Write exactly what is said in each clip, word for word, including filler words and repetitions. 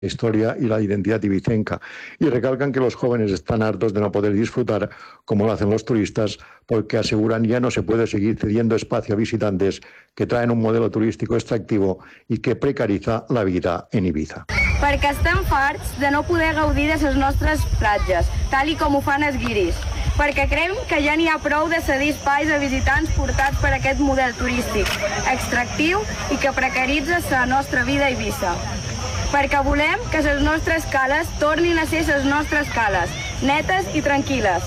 historia y la identidad ibicenca, y recalcan que los jóvenes están hartos de no poder disfrutar como lo hacen los turistas, porque aseguran ya no se puede seguir cediendo espacio a visitantes que traen un modelo turístico extractivo y que precariza la vida en Ibiza. Perquè estem farts de no poder gaudir de les nostres platges, tal i com ho fan els guiris, perquè creiem que ja n'hi ha prou de cedir espais a visitants portats per aquest model turístic extractiu i que precaritza la nostra vida a Eivissa. Perquè volem que les nostres cales tornin a ser les nostres cales, netes i tranquil·les.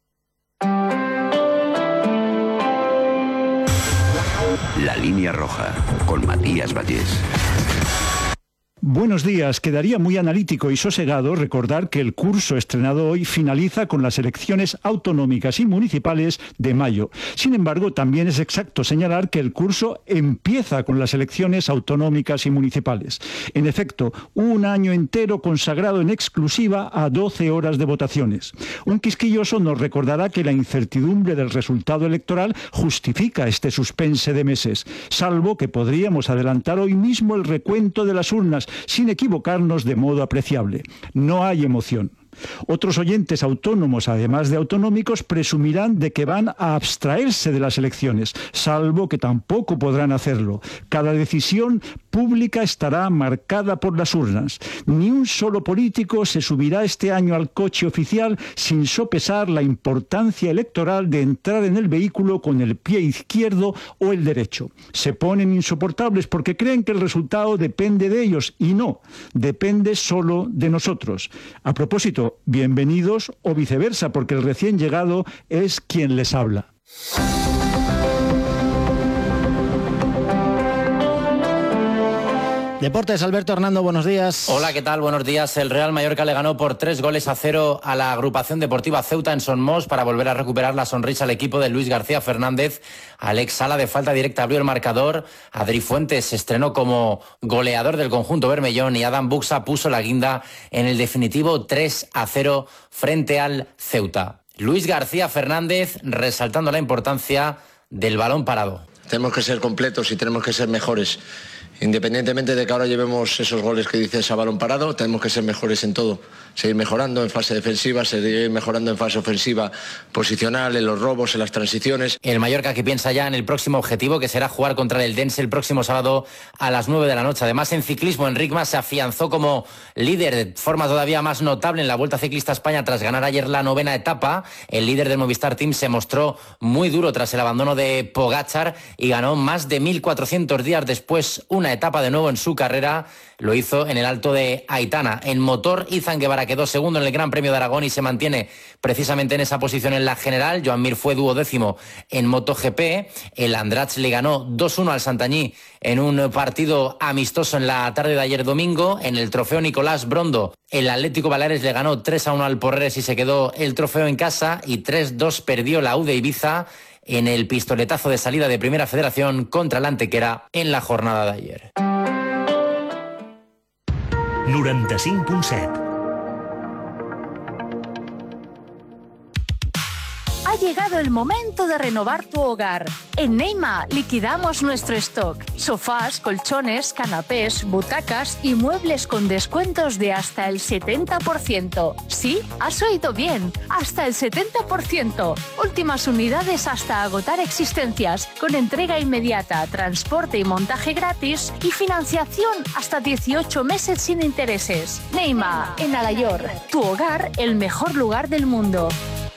La línea roja, con Matías Vallés. Buenos días. Quedaría muy analítico y sosegado recordar que el curso estrenado hoy finaliza con las elecciones autonómicas y municipales de mayo. Sin embargo, también es exacto señalar que el curso empieza con las elecciones autonómicas y municipales. En efecto, un año entero consagrado en exclusiva a doce horas de votaciones. Un quisquilloso nos recordará que la incertidumbre del resultado electoral justifica este suspense de meses, salvo que podríamos adelantar hoy mismo el recuento de las urnas, sin equivocarnos de modo apreciable. No hay emoción. Otros oyentes autónomos, además de autonómicos, presumirán de que van a abstraerse de las elecciones, salvo que tampoco podrán hacerlo. Cada decisión pública estará marcada por las urnas. Ni un solo político se subirá este año al coche oficial sin sopesar la importancia electoral de entrar en el vehículo con el pie izquierdo o el derecho. Se ponen insoportables porque creen que el resultado depende de ellos, y no, depende solo de nosotros. A propósito, bienvenidos o viceversa, porque el recién llegado es quien les habla. Deportes, Alberto Hernando, buenos días. Hola, ¿qué tal? Buenos días. El Real Mallorca le ganó por tres goles a cero a la agrupación deportiva Ceuta en Son Mos para volver a recuperar la sonrisa al equipo de Luis García Fernández. Alex Sala de falta directa abrió el marcador. Adri Fuentes se estrenó como goleador del conjunto bermellón y Adam Buxa puso la guinda en el definitivo tres a cero frente al Ceuta. Luis García Fernández resaltando la importancia del balón parado. Tenemos que ser completos y tenemos que ser mejores. Independientemente de que ahora llevemos esos goles que dices a balón parado, tenemos que ser mejores en todo. Seguir mejorando en fase defensiva, seguir mejorando en fase ofensiva posicional, en los robos, en las transiciones. El Mallorca que piensa ya en el próximo objetivo, que será jugar contra el Eldense el próximo sábado a las nueve de la noche. Además, en ciclismo, Enric Mas se afianzó como líder de forma todavía más notable en la Vuelta Ciclista a España tras ganar ayer la novena etapa. El líder del Movistar Team se mostró muy duro tras el abandono de Pogačar y ganó más de mil cuatrocientos días después una etapa de nuevo en su carrera. Lo hizo en el Alto de Aitana. En motor, Izan Guevara quedó segundo en el Gran Premio de Aragón y se mantiene precisamente en esa posición en la general. Joan Mir fue duodécimo en MotoGP. El Andratx le ganó dos uno al Santanyí en un partido amistoso en la tarde de ayer domingo. En el trofeo Nicolás Brondo, el Atlético Baleares le ganó tres a uno al Porreres y se quedó el trofeo en casa. Y tres dos perdió la U de Ibiza en el pistoletazo de salida de Primera Federación contra la Antequera en la jornada de ayer. noranta-cinc punt set. Ha llegado el momento de renovar tu hogar. En Neima liquidamos nuestro stock. Sofás, colchones, canapés, butacas y muebles con descuentos de hasta el setenta por ciento. Sí, has oído bien, hasta el setenta por ciento. Últimas unidades hasta agotar existencias, con entrega inmediata, transporte y montaje gratis y financiación hasta dieciocho meses sin intereses. Neima, en Alayor, tu hogar, el mejor lugar del mundo.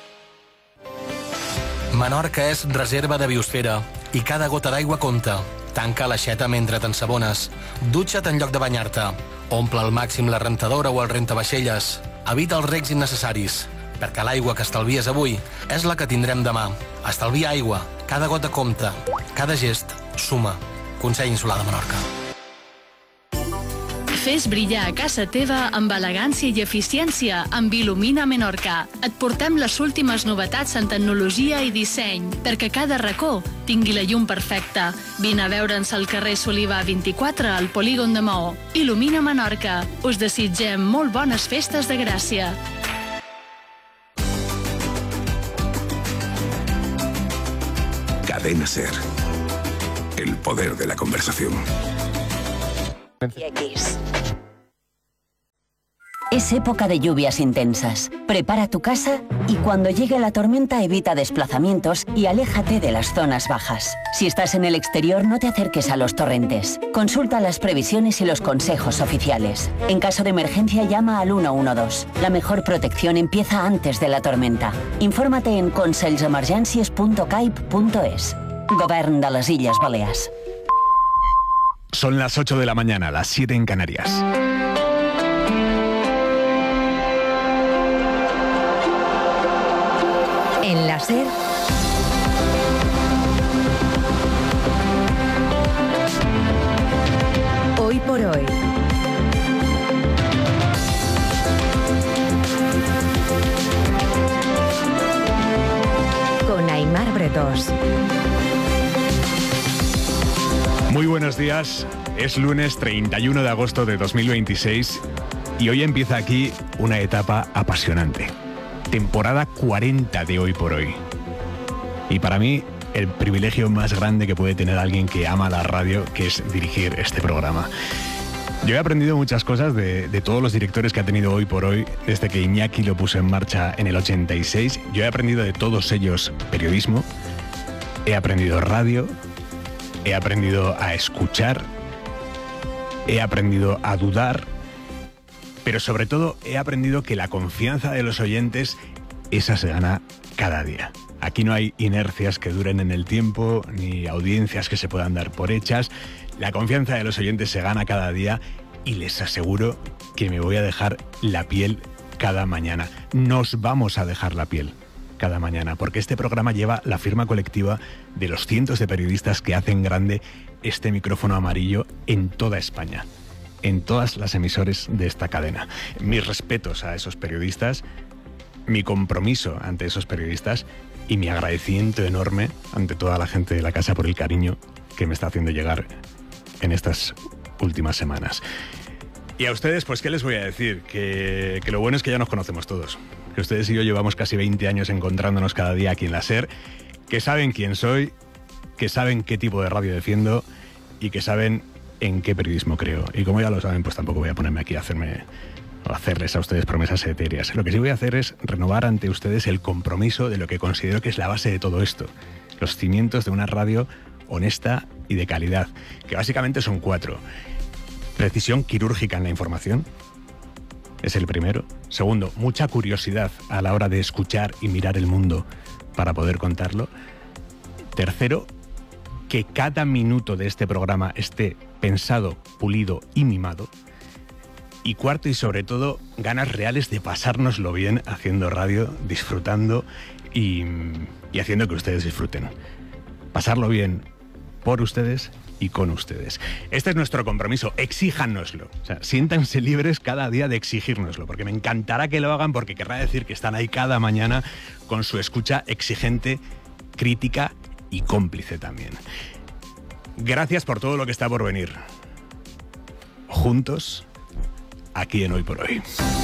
Menorca és reserva de biosfera i cada gota d'aigua compta. Tanca l'aixeta mentre t'ensabones. Dutxa't en lloc de banyar-te. Omple al màxim la rentadora o el rentavaixelles. Evita els regs innecessaris, perquè l'aigua que estalvies avui és la que tindrem demà. Estalvia aigua. Cada gota compta. Cada gest suma. Consell Insular de Menorca. Fes brillar a casa teva amb elegància i eficiència amb Il·lumina Menorca. Et portem les últimes novetats en tecnologia i disseny perquè cada racó tingui la llum perfecta. Vine a veure'ns al carrer Soliva vint-i-quatre al polígon de Maó. Il·lumina Menorca. Us desitgem molt bones festes de Gràcia. Cadena Ser. El poder de la conversación. X. Es época de lluvias intensas. Prepara tu casa y cuando llegue la tormenta evita desplazamientos y aléjate de las zonas bajas. Si estás en el exterior, no te acerques a los torrentes. Consulta las previsiones y los consejos oficiales. En caso de emergencia, llama al uno uno dos. La mejor protección empieza antes de la tormenta. Infórmate en consells-emergències punto caip punto es. Govern de les Illes Balears. Son las ocho de la mañana, las siete en Canarias. En la SER, hoy por hoy. Con Aimar Bretós. Muy buenos días, es lunes treinta y uno de agosto de dos mil veintiséis y hoy empieza aquí una etapa apasionante. Temporada cuarenta de Hoy por Hoy. Y para mí, el privilegio más grande que puede tener alguien que ama la radio, que es dirigir este programa. Yo he aprendido muchas cosas de, de todos los directores que ha tenido Hoy por Hoy, desde que Iñaki lo puso en marcha en el ochenta y seis. Yo he aprendido de todos ellos periodismo, he aprendido radio, he aprendido a escuchar, he aprendido a dudar, pero sobre todo he aprendido que la confianza de los oyentes, esa se gana cada día. Aquí no hay inercias que duren en el tiempo, ni audiencias que se puedan dar por hechas. La confianza de los oyentes se gana cada día y les aseguro que me voy a dejar la piel cada mañana. Nos vamos a dejar la piel cada mañana, porque este programa lleva la firma colectiva de los cientos de periodistas que hacen grande este micrófono amarillo en toda España, en todas las emisoras de esta cadena. Mis respetos a esos periodistas, mi compromiso ante esos periodistas y mi agradecimiento enorme ante toda la gente de la casa por el cariño que me está haciendo llegar en estas últimas semanas. Y a ustedes, pues, ¿qué les voy a decir? Que, que lo bueno es que ya nos conocemos todos. Que ustedes y yo llevamos casi veinte años encontrándonos cada día aquí en la SER, que saben quién soy, que saben qué tipo de radio defiendo y que saben en qué periodismo creo. Y como ya lo saben, pues tampoco voy a ponerme aquí a hacerme o hacerles a ustedes promesas etéreas. Lo que sí voy a hacer es renovar ante ustedes el compromiso de lo que considero que es la base de todo esto. Los cimientos de una radio honesta y de calidad, que básicamente son cuatro. Precisión quirúrgica en la información, es el primero. Segundo, mucha curiosidad a la hora de escuchar y mirar el mundo para poder contarlo. Tercero, que cada minuto de este programa esté pensado, pulido y mimado. Y cuarto y sobre todo, ganas reales de pasárnoslo bien haciendo radio, disfrutando y, y haciendo que ustedes disfruten. Pasarlo bien por ustedes y con ustedes. Este es nuestro compromiso, exíjanoslo. O sea, siéntanse libres cada día de exigírnoslo, porque me encantará que lo hagan, porque querrá decir que están ahí cada mañana con su escucha exigente, crítica y cómplice también. Gracias por todo lo que está por venir. Juntos, aquí en Hoy por Hoy.